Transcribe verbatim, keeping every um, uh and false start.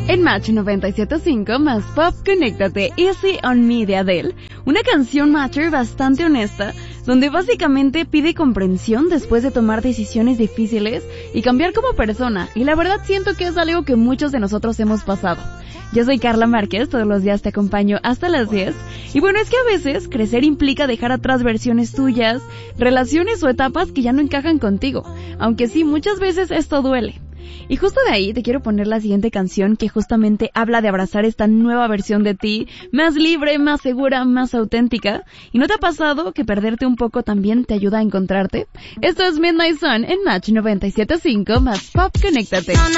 En Match noventa y siete punto cinco más Pop, conéctate Easy on Me de Adele, una canción mature bastante honesta, donde básicamente pide comprensión después de tomar decisiones difíciles y cambiar como persona, y la verdad siento que es algo que muchos de nosotros hemos pasado. Yo soy Carla Márquez, todos los días te acompaño hasta las diez, y bueno, es que a veces crecer implica dejar atrás versiones tuyas, relaciones o etapas que ya no encajan contigo, aunque sí, muchas veces esto duele. Y justo de ahí te quiero poner la siguiente canción que justamente habla de abrazar esta nueva versión de ti, más libre, más segura, más auténtica. ¿Y no te ha pasado que perderte un poco también te ayuda a encontrarte? Esto es Midnight Sun en Match noventa y siete punto cinco más Pop, conéctate.